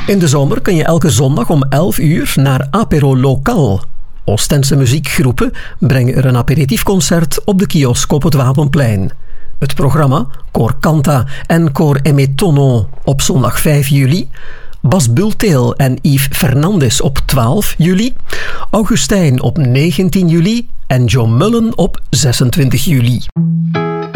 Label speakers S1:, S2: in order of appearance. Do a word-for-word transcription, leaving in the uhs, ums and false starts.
S1: In de zomer kun je elke zondag om elf uur naar Apero Local. Oostense muziekgroepen brengen er een aperitiefconcert op de kiosk op het Wapenplein. Het programma Cor Canta en Cor Emetono op zondag vijf juli, Bas Bulteel en Yves Fernandes op twaalf juli, Augustijn op negentien juli en Joe Mullen op zesentwintig juli.